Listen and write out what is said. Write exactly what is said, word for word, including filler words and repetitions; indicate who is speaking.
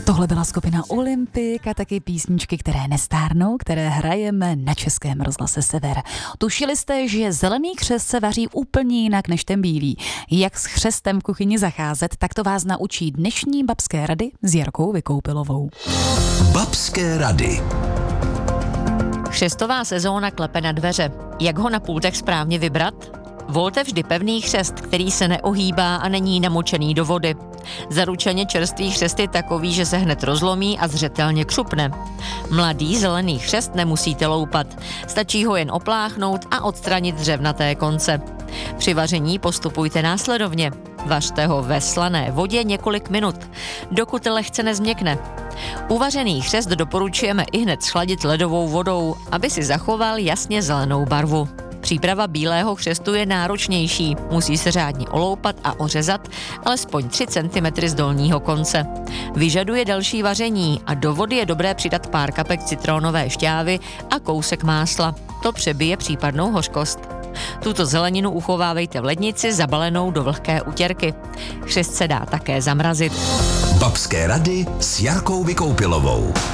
Speaker 1: Tohle byla skupina Olympik a taky písničky, které nestárnou, které hrajeme na Českém rozhlase Sever. Tušili jste, že zelený křest se vaří úplně jinak než ten bílý. Jak s křestem v kuchyni zacházet, tak to vás naučí dnešní babské rady s Jarkou Vykoupilovou.
Speaker 2: Babské rady.
Speaker 3: Křestová sezóna klepe na dveře. Jak ho na pultech správně vybrat? Volte vždy pevný křest, který se neohýbá a není namočený do vody. Zaručeně čerstvý křest je takový, že se hned rozlomí a zřetelně křupne. Mladý zelený křest nemusíte loupat. Stačí ho jen opláchnout a odstranit dřevnaté konce. Při vaření postupujte následovně. Vařte ho ve slané vodě několik minut, dokud lehce nezměkne. Uvařený křest doporučujeme ihned schladit ledovou vodou, aby si zachoval jasně zelenou barvu. Příprava bílého křestu je náročnější, musí se řádně oloupat a ořezat alespoň tři centimetry z dolního konce. Vyžaduje další vaření a do vody je dobré přidat pár kapek citronové šťávy a kousek másla. To přebije případnou hořkost. Tuto zeleninu uchovávejte v lednici zabalenou do vlhké utěrky. Křest se dá také zamrazit.
Speaker 2: Babské rady s Jarkou Vykoupilovou.